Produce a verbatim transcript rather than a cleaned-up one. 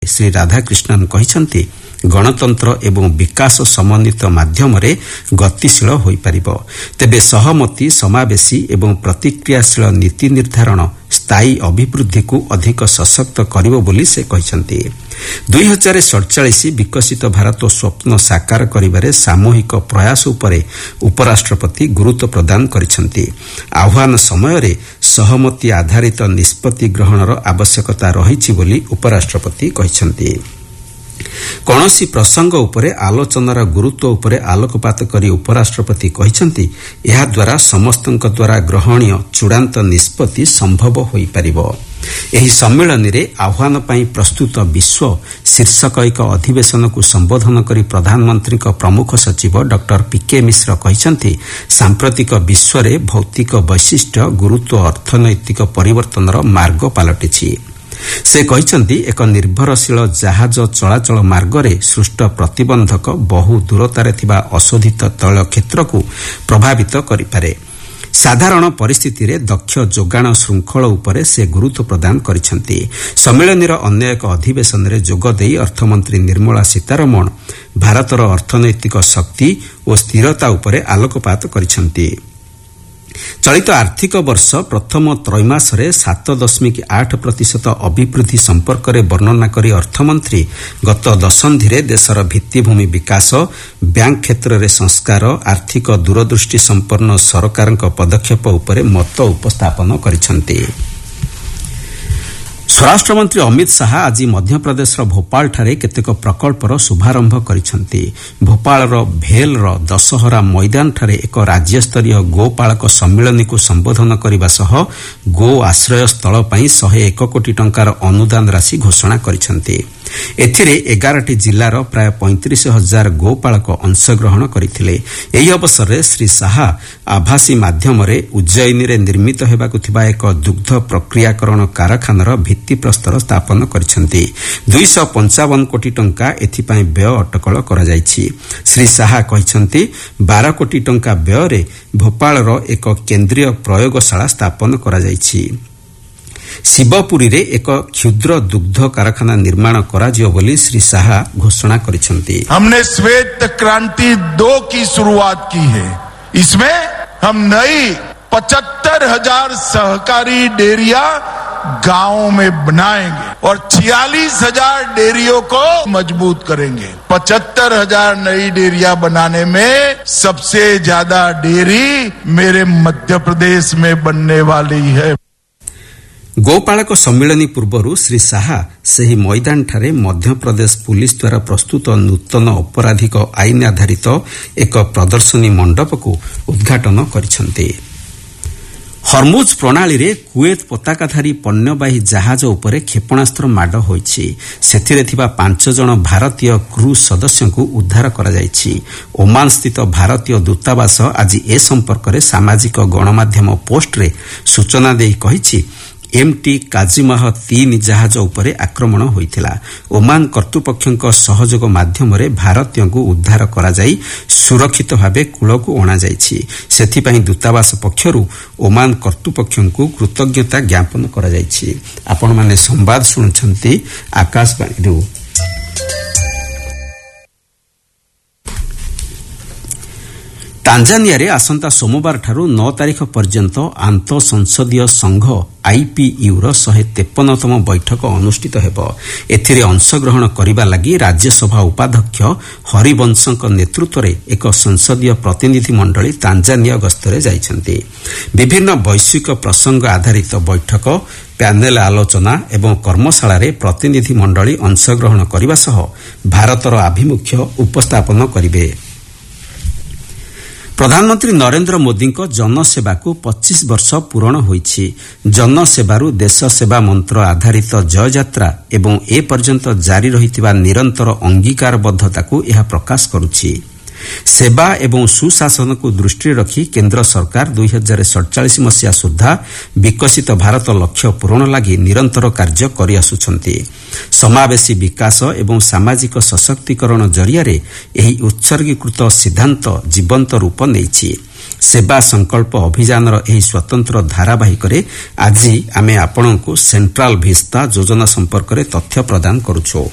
ଶ୍ରୀ ରାଧାକ୍ରିଷ୍ଣନ କହିଛନ୍ତି ଗଣତନ୍ତ୍ର ଏବଂ ବିକାଶ ସମନ୍ୱିତ ମାଧ୍ୟମରେ ଗତିଶୀଳ ହୋଇପାରିବ। ତେବେ ସହମତି, ସମାବେଶୀ ଏବଂ ପ୍ରତିକ୍ରିୟାଶୀଳ ନୀତି ନିର୍ଦ୍ଧାରଣ ସ୍ଥାୟୀ ଅଭିବୃଦ୍ଧିକୁ ଅଧିକ ସଶକ୍ତ କରିବ ବୋଲି ସେ କହିଛନ୍ତି। ଦୁଇ ହଜାର ସତଚାଳିଶ ବିକଶିତ ଭାରତ ସ୍ୱପ୍ନ ସାକାର କରିବାରେ ସାମୂହିକ ପ୍ରୟାସ ଉପରେ ଉପରାଷ୍ଟ୍ରପତି ଗୁରୁତ୍ୱ ପ୍ରଦାନ କରିଛନ୍ତି। ଆହ୍ୱାନ ସମୟରେ ସହମତି ଆଧାରିତ ନିଷ୍ପତ୍ତି ଗ୍ରହଣର ଆବଶ୍ୟକତା ରହିଛି ବୋଲି ଉପରାଷ୍ଟ୍ରପତି କହିଛନ୍ତି। କୌଣସି ପ୍ରସଙ୍ଗ ଉପରେ ଆଲୋଚନାର ଗୁରୁତ୍ୱ ଉପରେ ଆଲୋକପାତ କରି ଉପରାଷ୍ଟ୍ରପତି କହିଛନ୍ତି ଏହାଦ୍ୱାରା ସମସ୍ତଙ୍କ ଦ୍ୱାରା ଗ୍ରହଣୀୟ ଚୂଡ଼ାନ୍ତ ନିଷ୍ପତ୍ତି ସମ୍ଭବ ହୋଇପାରିବ। ଏହି ସମ୍ମିଳନୀରେ ଆହ୍ୱାନ ପାଇଁ ପ୍ରସ୍ତୁତ ବିଶ୍ୱ ଶୀର୍ଷକ ଏକ ଅଧିବେଶନକୁ ସମ୍ବୋଧନ କରି ପ୍ରଧାନମନ୍ତ୍ରୀଙ୍କ ପ୍ରମୁଖ ସଚିବ ଡକ୍ଟର ପିକେ ମିଶ୍ର କହିଛନ୍ତି ସାମ୍ପ୍ରତିକ ବିଶ୍ୱରେ ଭୌତିକ ବୈଶିଷ୍ଟ୍ୟ ଗୁରୁତ୍ୱ ଅର୍ଥନୈତିକ ପରିବର୍ତ୍ତନର ମାର୍ଗ ପାଲଟିଛି। ସେ କହିଛନ୍ତି ଏକ ନିର୍ଭରଶୀଳ ଜାହାଜ ଚଳାଚଳ ମାର୍ଗରେ ସୃଷ୍ଟ ପ୍ରତିବନ୍ଧକ ବହୁ ଦୂରତାରେ ଥିବା ଅଶୋଧିତ ତୈଳ କ୍ଷେତ୍ରକୁ ପ୍ରଭାବିତ କରିପାରେ। ସାଧାରଣ ପରିସ୍ଥିତିରେ ଦକ୍ଷ ଯୋଗାଣ ଶୃଙ୍ଖଳ ଉପରେ ସେ ଗୁରୁତ୍ୱ ପ୍ରଦାନ କରିଛନ୍ତି। ସମ୍ମିଳନୀର ଅନ୍ୟ ଏକ ଅଧିବେଶନରେ ଯୋଗଦେଇ ଅର୍ଥମନ୍ତ୍ରୀ ନିର୍ମଳା ସୀତାରମଣ ଭାରତର ଅର୍ଥନୈତିକ ଶକ୍ତି ଓ ସ୍ଥିରତା ଉପରେ ଆଲୋକପାତ କରିଛନ୍ତି। ଚଳିତ ଆର୍ଥିକ ବର୍ଷ ପ୍ରଥମ ତ୍ରୈମାସରେ ସାତ ଦଶମିକ ଆଠ ପ୍ରତିଶତ ଅଭିବୃଦ୍ଧି ସମ୍ପର୍କରେ ବର୍ଣ୍ଣନା କରି ଅର୍ଥମନ୍ତ୍ରୀ ଗତ ଦଶନ୍ଧିରେ ଦେଶର ଭିତ୍ତିଭୂମି ବିକାଶ, ବ୍ୟାଙ୍କ କ୍ଷେତ୍ରରେ ସଂସ୍କାର, ଆର୍ଥିକ ଦୂରଦୃଷ୍ଟି ସମ୍ପନ୍ନ ସରକାରଙ୍କ ପଦକ୍ଷେପ ଉପରେ ମତ ଉପସ୍ଥାପନ କରିଛନ୍ତି। ସ୍ୱରାଷ୍ଟ୍ରମନ୍ତ୍ରୀ ଅମିତ ଶାହା ଆଜି ମଧ୍ୟପ୍ରଦେଶର ଭୋପାଳଠାରେ କେତେକ ପ୍ରକଳ୍ପର ଶୁଭାରମ୍ଭ କରିଛନ୍ତି। ଭୋପାଳର ଭେଲ୍ର ଦଶହରା ମଇଦାନଠାରେ ଏକ ରାଜ୍ୟସ୍ତରୀୟ ଗୋପାଳକ ସମ୍ମିଳନୀକୁ ସମ୍ବୋଧନ କରିବା ସହ ଗୋ ଆଶ୍ରୟସ୍ଥଳ ପାଇଁ ଶହେ ଏକ କୋଟି ଟଙ୍କାର ଅନୁଦାନ ରାଶି ଘୋଷଣା କରିଛନ୍ତି। ଏଥିରେ ଏଗାରଟି ଜିଲ୍ଲାର ପ୍ରାୟ ପଇଁତିରିଶ ହଜାର ଗୋପାଳକ ଅଂଶଗ୍ରହଣ କରିଥିଲେ। ଏହି ଅବସରରେ ଶ୍ରୀ ଶାହା ଆଭାସୀ ମାଧ୍ୟମରେ ଉଜ୍ଜୟିନୀରେ ନିର୍ମିତ ହେବାକୁ ଥିବା ଏକ ଦୁଗ୍ଧ ପ୍ରକ୍ରିୟାକରଣ କାରଖାନାର ଭିତ୍ତିପ୍ରସ୍ତର ସ୍ଥାପନ କରିଛନ୍ତି। ଦୁଇଶହ ପଞ୍ଚାବନ କୋଟି ଟଙ୍କା ଏଥିପାଇଁ ବ୍ୟୟ ଅଟକଳ କରାଯାଇଛି। ଶ୍ରୀ ଶାହା କହିଛନ୍ତି ବାର କୋଟି ଟଙ୍କା ବ୍ୟୟରେ ଭୋପାଳର ଏକ କେନ୍ଦ୍ରୀୟ ପ୍ରୟୋଗଶାଳା ସ୍ଥାପନ କରାଯାଇଛି। ଶିବପୁରୀରେ ଏକ କ୍ଷୁଦ୍ର ଦୁଗ୍ଧ କାରଖାନା ନିର୍ମାଣ କରାଯିବ ବୋଲି ଶ୍ରୀ ଶାହା ଘୋଷଣା କରିଛନ୍ତି। हमने श्वेत क्रांति दो की शुरुआत की है। इसमें हम नई पचहत्तर हजार सहकारी डेयरिया गांव में बनाएंगे और छियालीस हजार डेयरियों को मजबूत करेंगे। पचहत्तर हजार नई डेयरिया बनाने में सबसे ज्यादा डेयरी मेरे मध्य प्रदेश में बनने वाली है। ଗୋପାଳକ ସମ୍ମିଳନୀ ପୂର୍ବରୁ ଶ୍ରୀ ଶାହା ସେହି ମଇଦାନଠାରେ ମଧ୍ୟପ୍ରଦେଶ ପୁଲିସ ଦ୍ୱାରା ପ୍ରସ୍ତୁତ ନୂତନ ଅପରାଧିକ ଆଇନ ଆଧାରିତ ଏକ ପ୍ରଦର୍ଶନୀ ମଣ୍ଡପକୁ ଉଦ୍ଘାଟନ କରିଛନ୍ତି। ହର୍ମୁଜ ପ୍ରଣାଳୀରେ କୁଏତ ପତାକାଧାରୀ ପଣ୍ୟବାହୀ ଜାହାଜ ଉପରେ କ୍ଷେପଣାସ୍ତ୍ର ମାଡ଼ ହୋଇଛି। ସେଥିରେ ଥିବା ପାଞ୍ଚ ଜଣ ଭାରତୀୟ କ୍ରୁ ସଦସ୍ୟଙ୍କୁ ଉଦ୍ଧାର କରାଯାଇଛି। ଓମାନସ୍ଥିତ ଭାରତୀୟ ଦୂତାବାସ ଆଜି ଏ ସମ୍ପର୍କରେ ସାମାଜିକ ଗଣମାଧ୍ୟମ ପୋଷ୍ଟରେ ସୂଚନା ଦେଇ କହିଛି ଏମ୍ଟି କାଜିମାହ ତିନି ଜାହାଜ ଉପରେ ଆକ୍ରମଣ ହୋଇଥିଲା। ଓମାନ କର୍ତ୍ତୃପକ୍ଷଙ୍କ ସହଯୋଗ ମାଧ୍ୟମରେ ଭାରତୀୟଙ୍କୁ ଉଦ୍ଧାର କରାଯାଇ ସୁରକ୍ଷିତ ଭାବେ କୂଳକୁ ଅଣାଯାଇଛି। ସେଥିପାଇଁ ଦୂତାବାସ ପକ୍ଷରୁ ଓମାନ କର୍ତ୍ତୃପକ୍ଷଙ୍କୁ କୃତଜ୍ଞତା ଜ୍ଞାପନ କରାଯାଇଛି। ଆପଣମାନେ ସମ୍ବାଦ ଶୁଣୁଛନ୍ତି ଆକାଶବାଣୀରୁ। ତାଞ୍ଜାନିଆରେ ଆସନ୍ତା ସୋମବାରଠାରୁ ନଅ ତାରିଖ ପର୍ଯ୍ୟନ୍ତ ଆନ୍ତଃ ସଂସଦୀୟ ସଂଘ ଆଇପିୟୁର ଶହେ ତେପନତମ ବୈଠକ ଅନୁଷ୍ଠିତ ହେବ। ଏଥିରେ ଅଂଶଗ୍ରହଣ କରିବା ଲାଗି ରାଜ୍ୟସଭା ଉପାଧ୍ୟକ୍ଷ ହରିବଂଶଙ୍କ ନେତୃତ୍ୱରେ ଏକ ସଂସଦୀୟ ପ୍ରତିନିଧି ମଣ୍ଡଳୀ ତାଞ୍ଜାନିଆ ଗସ୍ତରେ ଯାଇଛନ୍ତି। ବିଭିନ୍ନ ବୈଶ୍ୱିକ ପ୍ରସଙ୍ଗ ଆଧାରିତ ବୈଠକ, ପ୍ୟାନେଲ ଆଲୋଚନା ଏବଂ କର୍ମଶାଳାରେ ପ୍ରତିନିଧି ମଣ୍ଡଳୀ ଅଂଶଗ୍ରହଣ କରିବା ସହ ଭାରତର ଆଭିମୁଖ୍ୟ ଉପସ୍ଥାପନ କରିବେ। ପ୍ରଧାନମନ୍ତ୍ରୀ ନରେନ୍ଦ୍ର ମୋଦିଙ୍କ ଜନସେବାକୁ ପଚିଶ ବର୍ଷ ପୂରଣ ହୋଇଛି। ଜନସେବାରୁ ଦେଶ ସେବା ମନ୍ତ୍ର ଆଧାରିତ ଜୟଯାତ୍ରା ଏବଂ ଏ ପର୍ଯ୍ୟନ୍ତ ଜାରି ରହିଥିବା ନିରନ୍ତର ଅଙ୍ଗୀକାରବଦ୍ଧତାକୁ ଏହା ପ୍ରକାଶ କରୁଛି। ସେବା ଏବଂ ସୁଶାସନକୁ ଦୃଷ୍ଟିରେ ରଖି କେନ୍ଦ୍ର ସରକାର ଦୁଇ ହଜାର ସତଚାଳିଶ ମସିହା ସୁଦ୍ଧା ବିକଶିତ ଭାରତ ଲକ୍ଷ୍ୟ ପୂରଣ ଲାଗି ନିରନ୍ତର କାର୍ଯ୍ୟ କରିଆସୁଛନ୍ତି। ସମାବେଶୀ ବିକାଶ ଏବଂ ସାମାଜିକ ସଶକ୍ତିକରଣ ଜରିଆରେ ଏହି ଉତ୍ସର୍ଗୀକୃତ ସିଦ୍ଧାନ୍ତ ଜୀବନ୍ତ ରୂପ ନେଇଛି। ସେବା ସଂକଳ୍ପ ଅଭିଯାନର ଏହି ସ୍ୱତନ୍ତ୍ର ଧାରାବାହିକରେ ଆଜି ଆମେ ଆପଣଙ୍କୁ ସେଣ୍ଟ୍ରାଲ ଭିସ୍ତା ଯୋଜନା ସମ୍ପର୍କରେ ତଥ୍ୟ ପ୍ରଦାନ କରୁଛୁ।